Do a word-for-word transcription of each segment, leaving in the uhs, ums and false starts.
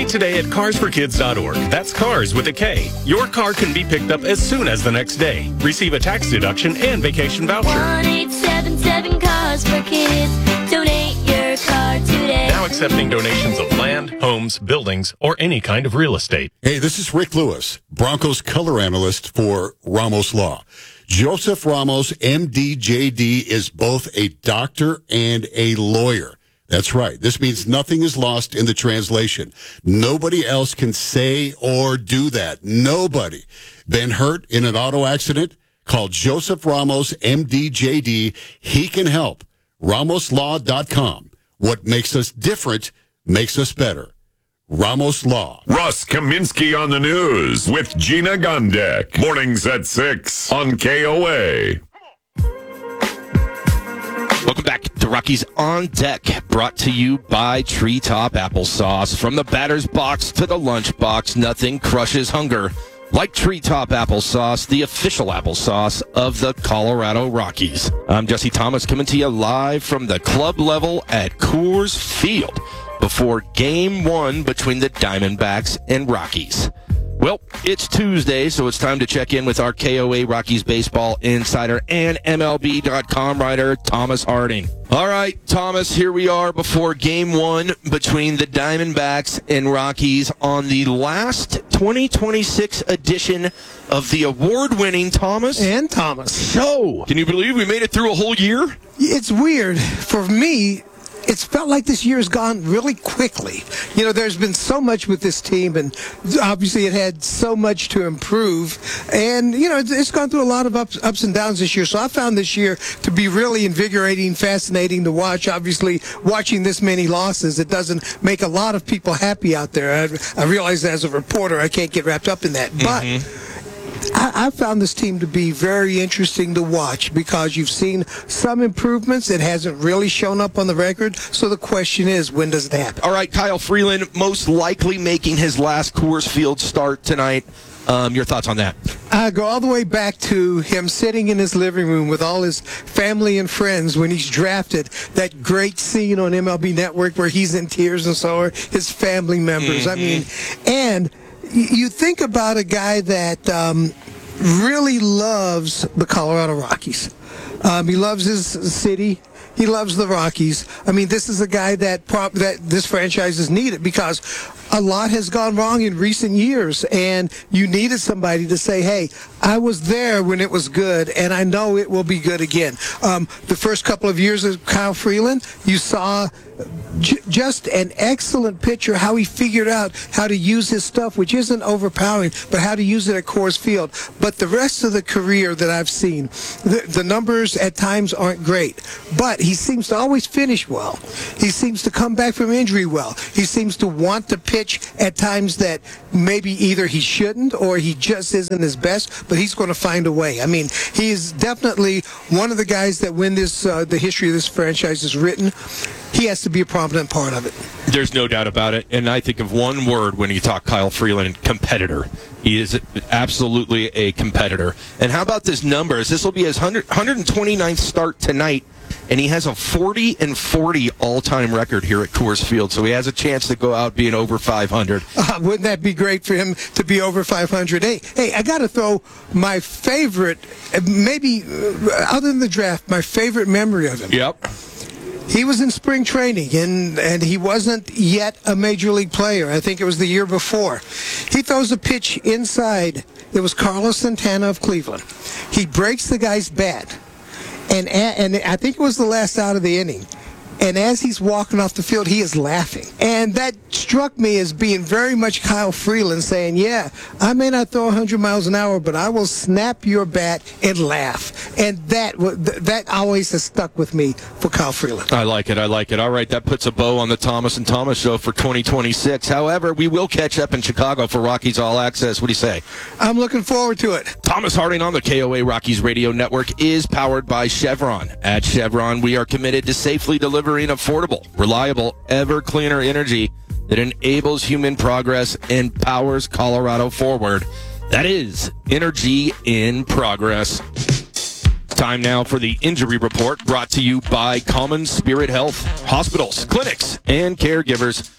today at cars for kids dot org. That's cars with a K. Your car can be picked up as soon as the next day. Receive a tax deduction and vacation voucher. one eight seven seven Cars for Kids. Donate your car today. Now accepting donations of land, homes, buildings, or any kind of real estate. Hey, this is Rick Lewis, Broncos color analyst for Ramos Law. Joseph Ramos, M D, J D, is both a doctor and a lawyer. That's right. This means nothing is lost in the translation. Nobody else can say or do that. Nobody. Been hurt in an auto accident? Call Joseph Ramos, M D, J D. He can help. ramos law dot com. What makes us different makes us better. Ramos Law. Russ Kaminsky on the news with Gina Gondek. Mornings at six on K O A. Welcome back to Rockies on Deck, brought to you by Treetop Applesauce. From the batter's box to the lunch box, nothing crushes hunger like Treetop Applesauce, the official applesauce of the Colorado Rockies. I'm Jesse Thomas, coming to you live from the club level at Coors Field before Game One between the Diamondbacks and Rockies. Well, it's Tuesday, so it's time to check in with our K O A Rockies baseball insider and M L B dot com writer, Thomas Harding. All right, Thomas, here we are before Game One between the Diamondbacks and Rockies on the last twenty twenty-six edition of the award-winning Thomas and Thomas show. Can you believe we made it through a whole year? It's weird. For me, it's felt like this year has gone really quickly. You know, there's been so much with this team, and obviously it had so much to improve. And, you know, it's gone through a lot of ups, ups and downs this year. So I found this year to be really invigorating, fascinating to watch. Obviously, watching this many losses, it doesn't make a lot of people happy out there. I, I realize that as a reporter, I can't get wrapped up in that. Mm-hmm. But I, I found this team to be very interesting to watch because you've seen some improvements. It hasn't really shown up on the record. So the question is, when does it happen? All right, Kyle Freeland most likely making his last Coors Field start tonight. Um, your thoughts on that? I go all the way back to him sitting in his living room with all his family and friends when he's drafted. That great scene on M L B Network where he's in tears and so are his family members. Mm-hmm. I mean, and you think about a guy that um, really loves the Colorado Rockies. Um, he loves his city. He loves the Rockies. I mean, this is a guy that prop, that this franchise is needed because a lot has gone wrong in recent years, and you needed somebody to say, hey, I was there when it was good, and I know it will be good again. Um, the first couple of years of Kyle Freeland, you saw j- just an excellent pitcher, how he figured out how to use his stuff, which isn't overpowering, but how to use it at Coors Field. But the rest of the career that I've seen, the, the numbers at times aren't great, but he seems to always finish well. He seems to come back from injury well. He seems to want to pitch at times that maybe either he shouldn't or he just isn't his best, but he's going to find a way. I mean, he is definitely one of the guys that when this uh, the history of this franchise is written, he has to be a prominent part of it. There's no doubt about it. And I think of one word when you talk Kyle Freeland, competitor. He is absolutely a competitor. And how about this numbers? This will be his one hundred, one hundred twenty-ninth start tonight. And he has a forty and forty all-time record here at Coors Field, so he has a chance to go out being over five hundred. Uh, wouldn't that be great for him to be over five hundred? Hey, hey, I got to throw my favorite, maybe uh, other than the draft, my favorite memory of him. Yep. He was in spring training, and, and he wasn't yet a major league player. I think it was the year before. He throws a pitch inside. It was Carlos Santana of Cleveland. He breaks the guy's bat. And and I think it was the last out of the inning. And as he's walking off the field, he is laughing. And that struck me as being very much Kyle Freeland saying, yeah, I may not throw one hundred miles an hour, but I will snap your bat and laugh. And that that always has stuck with me for Kyle Freeland. I like it. I like it. All right, that puts a bow on the Thomas and Thomas show for twenty twenty-six. However, we will catch up in Chicago for Rockies All Access. What do you say? I'm looking forward to it. Thomas Harding on the K O A Rockies Radio Network is powered by Chevron. At Chevron, we are committed to safely delivering affordable, reliable, ever cleaner energy that enables human progress and powers Colorado forward. That is energy in progress. Time now for the injury report brought to you by Common Spirit Health. Hospitals, clinics, and caregivers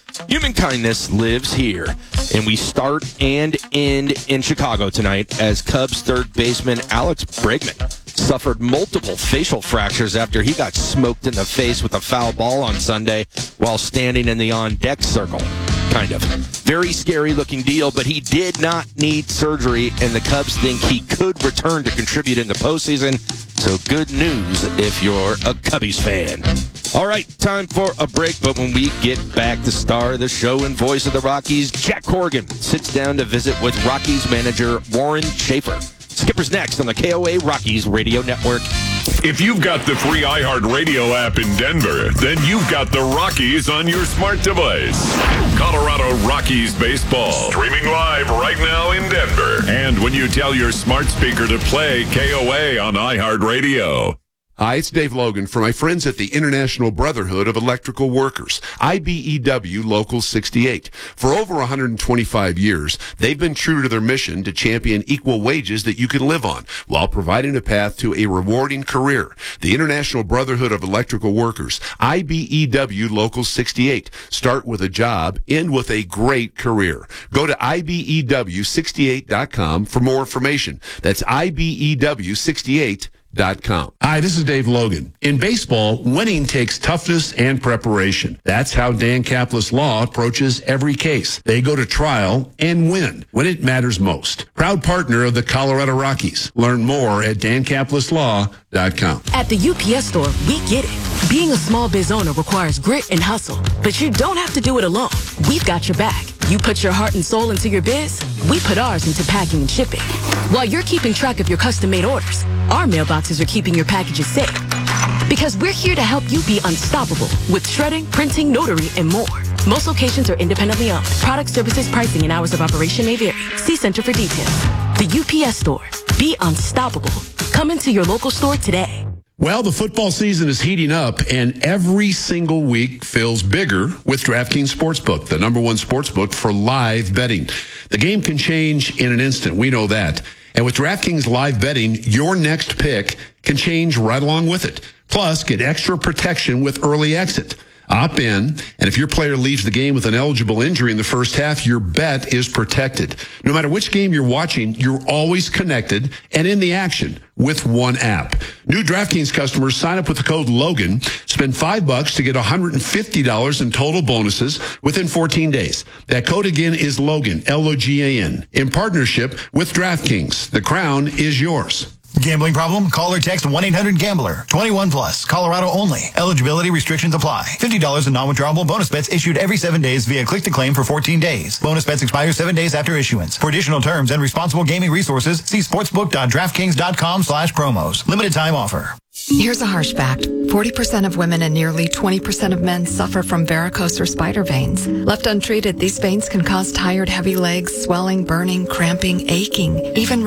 Human kindness lives here. And we start and end in Chicago tonight as Cubs third baseman Alex Bregman suffered multiple facial fractures after he got smoked in the face with a foul ball on Sunday while standing in the on-deck circle. Kind of. Very scary looking deal, but he did not need surgery, and the Cubs think he could return to contribute in the postseason. So good news if you're a Cubbies fan. All right, time for a break, but when we get back, the star of the show and voice of the Rockies, Jack Corrigan, sits down to visit with Rockies manager Warren Schaefer. Skipper's next on the K O A Rockies Radio Network. If you've got the free iHeartRadio app in Denver, then you've got the Rockies on your smart device. Colorado Rockies baseball, streaming live right now in Denver. And when you tell your smart speaker to play K O A on iHeartRadio. Hi, it's Dave Logan for my friends at the International Brotherhood of Electrical Workers, I B E W Local sixty-eight. For over one hundred twenty-five years, they've been true to their mission to champion equal wages that you can live on while providing a path to a rewarding career. The International Brotherhood of Electrical Workers, I B E W Local sixty-eight. Start with a job, end with a great career. Go to I B E W sixty-eight dot com for more information. That's I B E W sixty-eight dot com. Dot com. Hi, this is Dave Logan. In baseball, winning takes toughness and preparation. That's how Dan Caplis Law approaches every case. They go to trial and win when it matters most. Proud partner of the Colorado Rockies. Learn more at Dan Caplis Law dot com. At the U P S store, we get it. Being a small biz owner requires grit and hustle, but you don't have to do it alone. We've got your back. You put your heart and soul into your biz, we put ours into packing and shipping. While you're keeping track of your custom-made orders, our mailboxes are keeping your packages safe. Because we're here to help you be unstoppable with shredding, printing, notary, and more. Most locations are independently owned. Product, services, pricing, and hours of operation may vary. See Center for details. The U P S store. Be unstoppable. Come into your local store today. Well, the football season is heating up, and every single week feels bigger with DraftKings Sportsbook, the number one sportsbook for live betting. The game can change in an instant. We know that. And with DraftKings live betting, your next pick can change right along with it. Plus, get extra protection with early exit. Opt in, and if your player leaves the game with an eligible injury in the first half, your bet is protected. No matter which game you're watching, you're always connected and in the action with one app. New DraftKings customers sign up with the code Logan, spend five bucks to get one hundred fifty dollars in total bonuses within fourteen days. That code again is Logan, L O G A N, in partnership with DraftKings. The crown is yours. Gambling problem? Call or text one eight hundred gambler. twenty-one plus. Colorado only. Eligibility restrictions apply. fifty dollars in non-withdrawable bonus bets issued every seven days via click-to-claim for fourteen days. Bonus bets expire seven days after issuance. For additional terms and responsible gaming resources, see sportsbook.draftkings.com slash promos. Limited time offer. Here's a harsh fact. forty percent of women and nearly twenty percent of men suffer from varicose or spider veins. Left untreated, these veins can cause tired, heavy legs, swelling, burning, cramping, aching, even